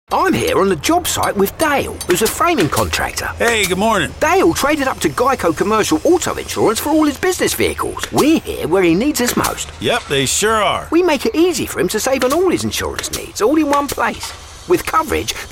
I'm here on the job site with Dale, who's a framing contractor. Hey, good morning. Dale traded up to Geico Commercial Auto Insurance for all his business vehicles. We're here where he needs us most. Yep, they sure are. We make it easy for him to save on all his insurance needs, all in one place. With coverage